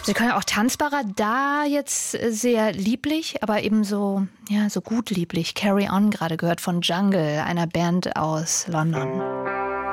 Sie können auch tanzbarer, da jetzt sehr lieblich, aber eben so, ja, so gut lieblich. Carry On gerade gehört von Jungle, einer Band aus London.